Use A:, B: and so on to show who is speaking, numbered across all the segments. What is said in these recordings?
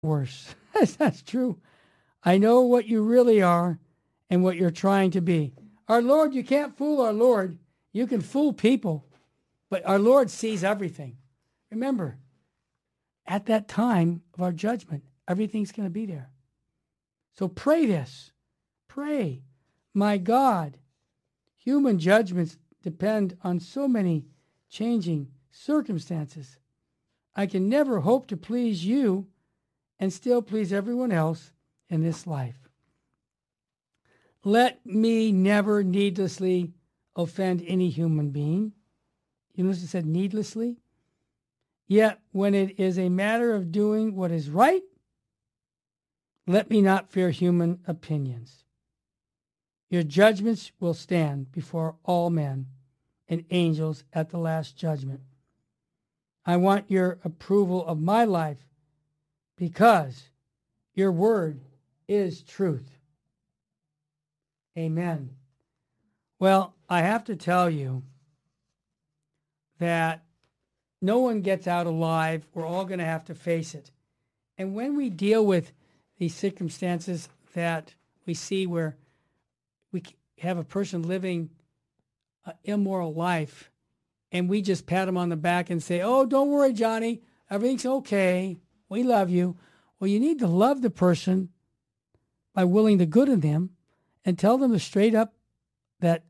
A: worse. That's true. I know what you really are and what you're trying to be. Our Lord, you can't fool our Lord. You can fool people, but our Lord sees everything. Remember, at that time of our judgment, everything's going to be there. So pray this. Pray, my God, human judgments depend on so many changing circumstances. I can never hope to please you and still please everyone else in this life. Let me never needlessly offend any human being. You notice it said needlessly? Yet when it is a matter of doing what is right, let me not fear human opinions. Your judgments will stand before all men and angels at the last judgment. I want your approval of my life because your word is truth. Amen. Well, I have to tell you that no one gets out alive. We're all going to have to face it. And when we deal with these circumstances that we see where we have a person living an immoral life, and we just pat them on the back and say, oh, don't worry, Johnny, everything's okay. We love you. Well, you need to love the person by willing the good in them and tell them straight up that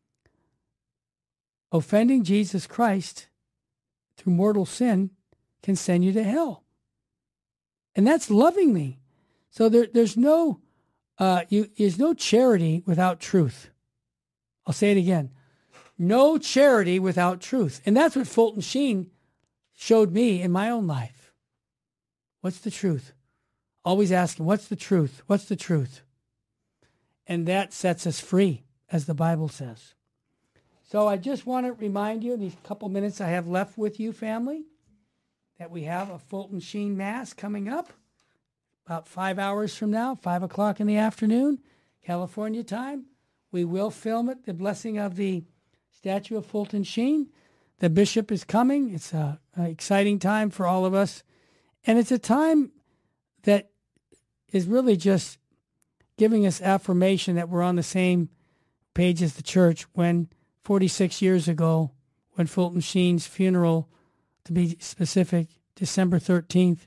A: offending Jesus Christ through mortal sin can send you to hell. And that's lovingly. So there's no charity without truth. I'll say it again. No charity without truth. And that's what Fulton Sheen showed me in my own life. What's the truth? Always asking, what's the truth? What's the truth? And that sets us free, as the Bible says. So I just want to remind you in these couple minutes I have left with you, family, that we have a Fulton Sheen Mass coming up about 5 hours from now, 5 o'clock in the afternoon, California time. We will film it, the blessing of the statue of Fulton Sheen. The bishop is coming. It's an exciting time for all of us. And it's a time that is really just giving us affirmation that we're on the same page as the church when 46 years ago, when Fulton Sheen's funeral, to be specific, December 13th,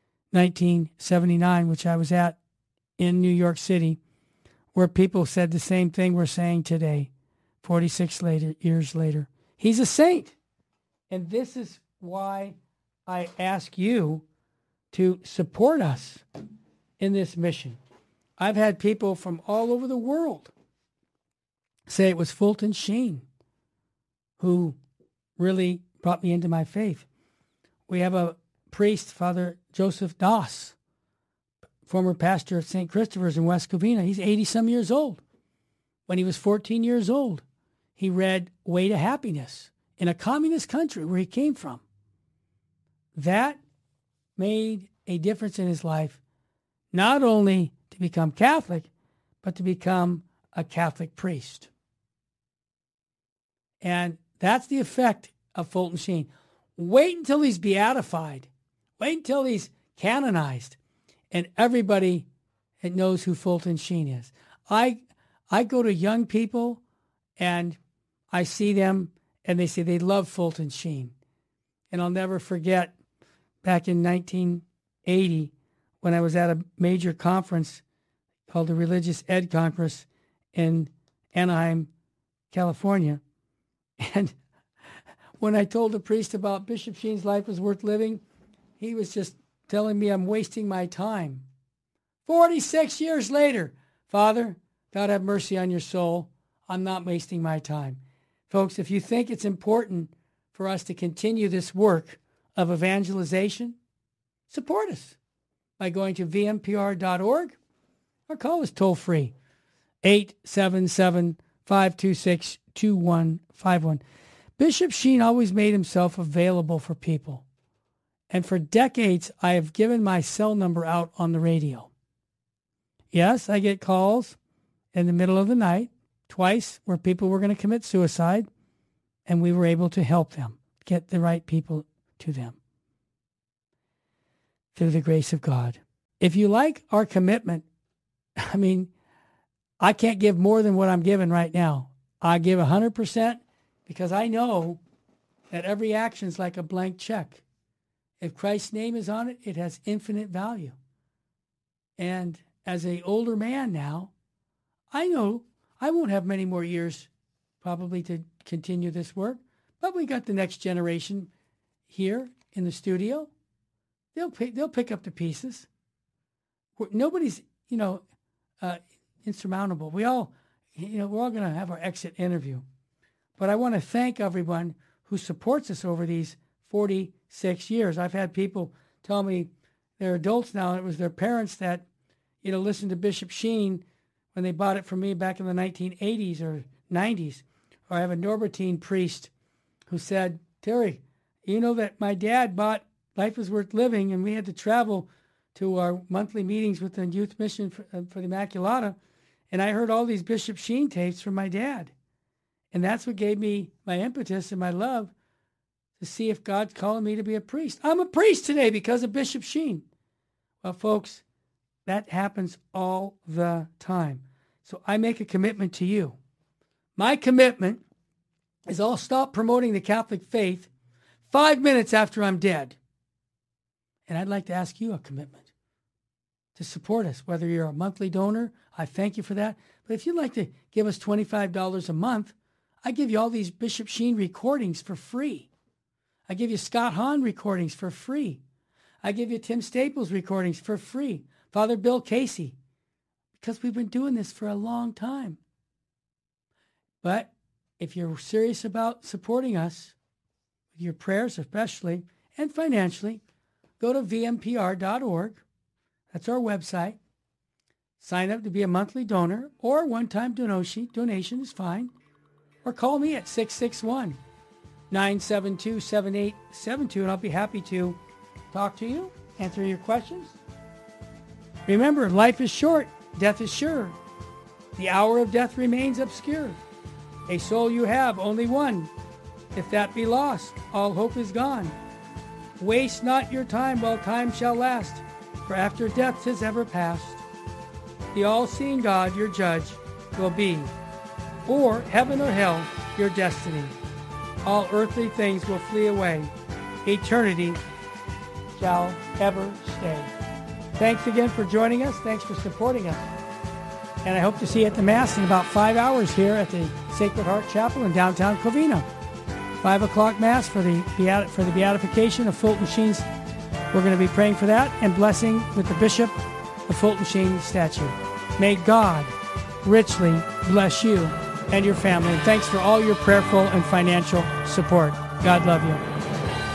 A: 1979, which I was at in New York City, where people said the same thing we're saying today, 46 years later. He's a saint. And this is why I ask you to support us in this mission. I've had people from all over the world say it was Fulton Sheen who really brought me into my faith. We have a priest, Father Joseph Doss, former pastor of St. Christopher's in West Covina. He's 80-some years old. When he was 14 years old, he read Way to Happiness in a communist country where he came from. That made a difference in his life, not only to become Catholic, but to become a Catholic priest. And that's the effect of Fulton Sheen. Wait until he's beatified. Wait until he's canonized. And everybody knows who Fulton Sheen is. I go to young people and I see them and they say they love Fulton Sheen. And I'll never forget back in 1980 when I was at a major conference called the Religious Ed Conference in Anaheim, California. And when I told the priest about Bishop Sheen's life was worth living, he was just telling me I'm wasting my time. 46 years later, Father, God have mercy on your soul. I'm not wasting my time. Folks, if you think it's important for us to continue this work of evangelization, support us by going to vmpr.org or call us toll-free, 877-526-2151. Bishop Sheen always made himself available for people. And for decades, I have given my cell number out on the radio. Yes, I get calls in the middle of the night, twice, where people were going to commit suicide, and we were able to help them, get the right people to them through the grace of God. if you like our commitment, I mean, I can't give more than what I'm giving right now. I give 100% because I know that every action is like a blank check. If Christ's name is on it, it has infinite value. And as an older man now, I know I won't have many more years probably to continue this work, but we got the next generation here in the studio. They'll pick up the pieces. Nobody's, insurmountable. We're all going to have our exit interview. But I want to thank everyone who supports us over these 46 years. I've had people tell me they're adults now, and it was their parents that, listened to Bishop Sheen when they bought it from me back in the 1980s or 90s. Or I have a Norbertine priest who said, Terry, you know that my dad bought Life is Worth Living, and we had to travel to our monthly meetings with the Youth Mission for the Immaculata, and I heard all these Bishop Sheen tapes from my dad. And that's what gave me my impetus and my love to see if God's calling me to be a priest. I'm a priest today because of Bishop Sheen. Well, folks, that happens all the time. So I make a commitment to you. My commitment is I'll stop promoting the Catholic faith 5 minutes after I'm dead. And I'd like to ask you a commitment to support us, whether you're a monthly donor. I thank you for that. But if you'd like to give us $25 a month, I give you all these Bishop Sheen recordings for free. I give you Scott Hahn recordings for free. I give you Tim Staples recordings for free. Father Bill Casey, because we've been doing this for a long time. But if you're serious about supporting us, with your prayers especially, and financially, go to vmpr.org. That's our website. Sign up to be a monthly donor, or a one-time donation is fine. Or call me at 661-972-7872, and I'll be happy to talk to you, answer your questions. Remember, life is short, death is sure. The hour of death remains obscure. A soul you have, only one. If that be lost, all hope is gone. Waste not your time while time shall last, for after death 'tis ever past. The all-seeing God, your judge, will be, or heaven or hell, your destiny. All earthly things will flee away. Eternity shall ever stay. Thanks again for joining us. Thanks for supporting us. And I hope to see you at the Mass in about 5 hours here at the Sacred Heart Chapel in downtown Covina. 5 o'clock Mass for the beatification of Fulton Sheen's. We're going to be praying for that and blessing with the Bishop of Fulton Sheen statue. May God richly bless you and your family. And thanks for all your prayerful and financial support. God love you.